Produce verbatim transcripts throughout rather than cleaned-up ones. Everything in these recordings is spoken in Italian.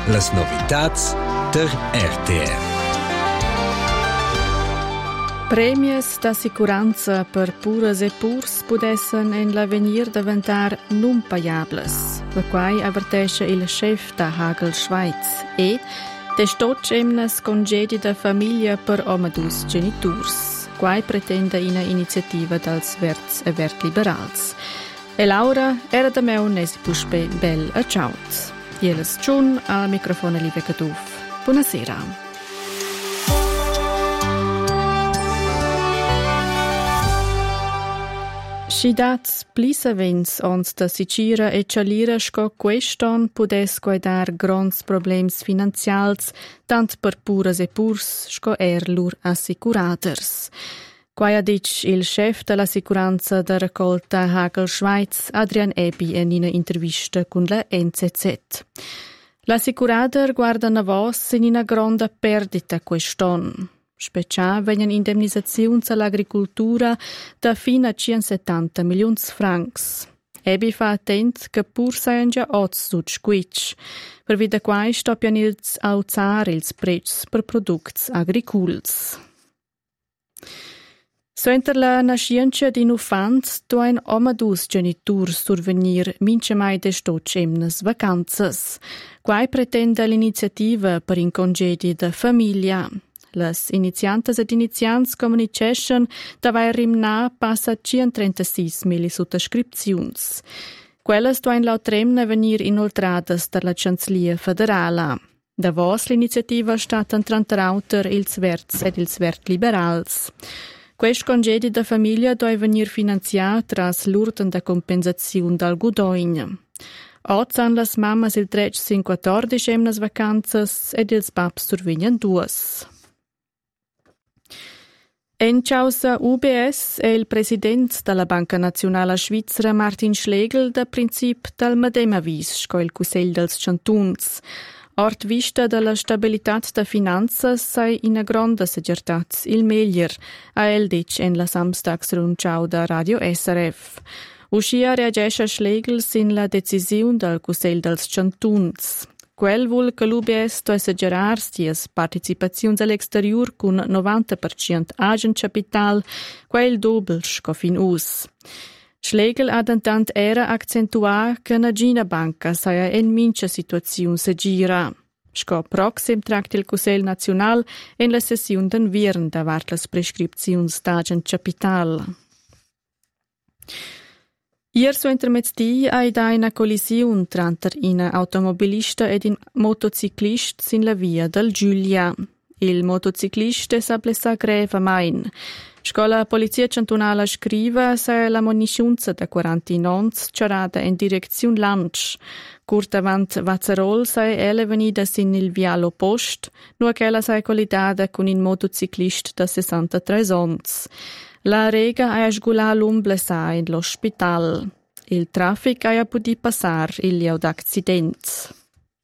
Las novitats der R T R. Premies d'assicuranza per puras e purs podessen in l'avenir diventar non pagables, per quai avvertisce il chef da Hagel Schweiz e testot emnes congedi da famiglia per omadus geniturs, quai pretende una iniziativa dals verts e vert liberals. E Laura era da meu nesi puspe bel a ciaut. Ieles Tschun al microfono Livia Caduf. Buonasera. Schidats plisavens ons da Sicira e Cialira sco queston pudes guidar grands problems finanzials tant per puras e purs sco er lur assicurators. Quai ha dic il chef dell'assicuranza da raccolta Hagel Schweiz, Adrian Ebi, in una intervista con la N Z Z. L'assicurator guarda na vos in una grande perdita queston. Specia vengono indemnizazioni all'agricoltura da fino a centosettanta milioni di francs. Ebi fa attent che pur saien già oz sud squitch, per via da quai stoppiano ils alzare ils prezzi per prodotti agricols. Suenter la nascienza di nufants doen omadus geniturs survenir mince mai de stoc emnes vacanzas. Quai pretende l'iniziativa per in congedi da famiglia. Las iniziantes ed iniziants comunication davai rimna passa centotrentasei mila sottoscripziuns. Quelles doen laut remna venir inoltradas da la Canzlia federala. Da vos l'iniziativa statan trantrauter ils verts ed ils vert liberals. Quest congedi da famiglia doi venir finanziat tras l'urten da compensaziun dal gudoin. Oz han las mammas il trec sin quattordici emnas vacanzas ed ils paps survegnan duas. En causa U B S è il president della Banca Nazionale Svizzera Martin Schlegel da princip dal medem avis sco il Cusegl dels Chantuns. Ort vista della stabilità da finanza sei in a gronda seggertat il meglier, a el dic en la samstags runciau da Radio S R F. Uscia reagesce Schlegel sin la decisiun del Cusegl dels Chantuns. Quel vuol che l'U B S doi seggerar sties participaziuns all'exterior con novanta per cento agent capital, quel dobel sco fin us. Schlegel ha intant era accentuar che na Gina Banca saia en mincha situaziun se gira. Sco proxim tract il Cusegl Nacional en la sessiun den viern davart las prescripziuns d'agent capital. Ier su intermezdi hai da una collisiun tranter una automobilista ed un motociclist sin la via del Giulia. Il motociclista sa blessa greva main. Scola polizia cantonala scriva sa la muniziunza da quarantinons cerada in direzione Lanch. Curt avant Vazzarol sa ele venida sin il viale oppost, nur che la sa collidada con un motociclist da sessantatré ons. La rega ha sgulà l'umblesa in l'ospital. Il traffic ha pudi passar il lieu d'accident.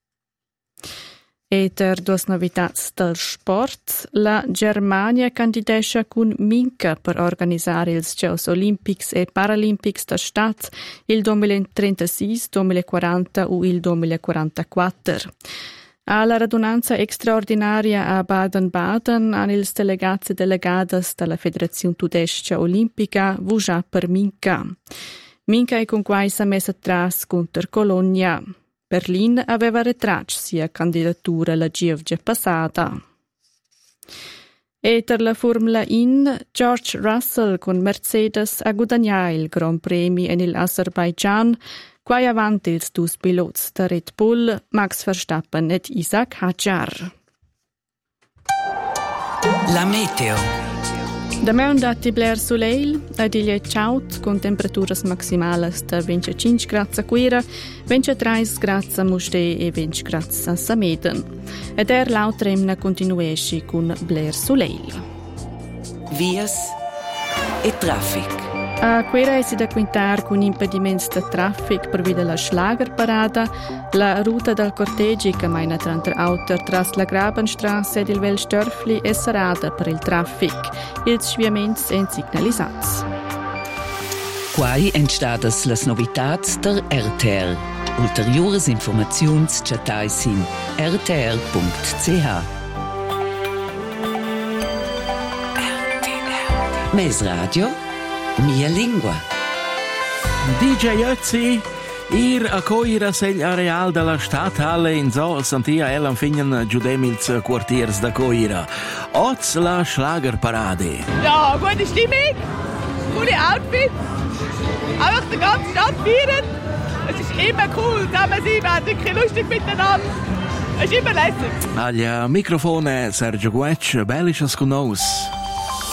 E ter duas novitats del sport, la Germania candidescha cun minca per organizzare ils Giocs Olimpics e Paralimpics da stat il duemilatrentasei, duemilaquaranta o il duemilaquarantaquattro. Alla radunanza extraordinaria a Baden-Baden han ils delegats e delegadas della Federazione Tudesca Olimpica vuja per minca. Minca è con quai s'ha messa tras contro Colonia. Berlin aveva retrac sia candidatura la gievge passata. E per la Formula uno, George Russell con Mercedes ha guadagnato il Grand Premi in il Azerbaijan, quai avanti ils dus pilots da Red Bull, Max Verstappen ed Isaac Hadjar. La meteo. Da me un dati Blair Soleil, ed il è ciaut con temperaturas maximales da venticinque gradi a Quira, ventitré gradi a Muste e venti gradi a Sameden. Ed er l'autremna continuesci con Blair Soleil. Vias e traffic. A Quera è si da quintar con impedimenti di traffic per via della Schlagerparada, la ruta del cortegi che maina tra auto tras la Grabenstrasse ed il Vel Störfli è serata per il traffic. Ils sviaments en signalisats. Quai entstadas las novitats der R T R. Ulteriores Informations chatais in r t r punct c h. Mes Radio, mia lingua. D J Ötzi, ir a coira segl areal della Stadthalle in so Santia Elan fingen giudemils quartiers da coira. Oz la Schlagerparade. Ja, gute Stimmung, coole Outfits, einfach die ganze Stadt feiern. Es ist immer cool, zusammen sein, wir haben wirklich lustig miteinander. Es ist immer lässig. Agli microfone Sergio Guetsch, bellisches con nos.